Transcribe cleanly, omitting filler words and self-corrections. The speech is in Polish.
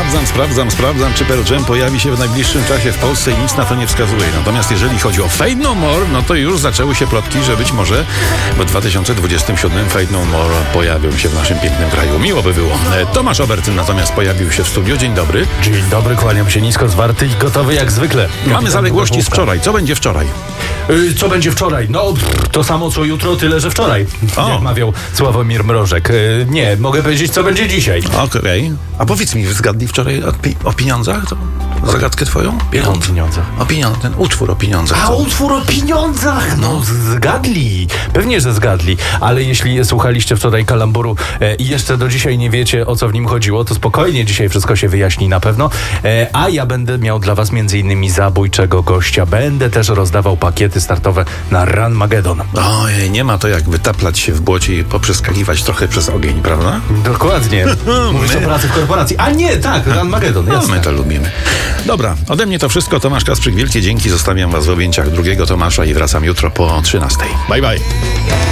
Sprawdzam, czy Pearl Jam pojawi się w najbliższym czasie w Polsce i nic na to nie wskazuje. Natomiast jeżeli chodzi o Faith No More, no to już zaczęły się plotki, że być może w 2027 Faith No More pojawią się w naszym pięknym kraju. Miło by było. Tomasz Obertyn natomiast pojawił się w studiu. Dzień dobry. Dzień dobry, kłaniam się nisko, zwarty i gotowy jak zwykle. Mamy zaległości z wczoraj. Co będzie wczoraj? Co będzie wczoraj? No, to samo co jutro, tyle że wczoraj. Jak mawiał Sławomir Mrożek. Nie, mogę powiedzieć, co będzie dzisiaj. Okej. A powiedz mi, zgadli wczoraj o pieniądzach? To zagadkę twoją? O pieniądzach. O pieniądzach, ten utwór o pieniądzach. A utwór o pieniądzach! No, zgadli. Pewnie, że zgadli. Ale jeśli słuchaliście wczoraj Kalamburu i jeszcze do dzisiaj nie wiecie, o co w nim chodziło, to spokojnie, dzisiaj wszystko się wyjaśni na pewno. A ja będę miał dla was m.in. zabójczego gościa. Będę też rozdawał pakiety startowe na Ranmagedon. Ojej, nie ma to jak wytaplać się w błocie i poprzeskakiwać trochę przez ogień, prawda? Dokładnie. Mówisz o pracy w korporacji. A nie, tak, Ranmagedon, jasne. My to lubimy. Dobra, ode mnie to wszystko. Tomasz Kasprzyk, wielkie dzięki. Zostawiam was w objęciach drugiego Tomasza i wracam jutro po 13:00. Bye, bye.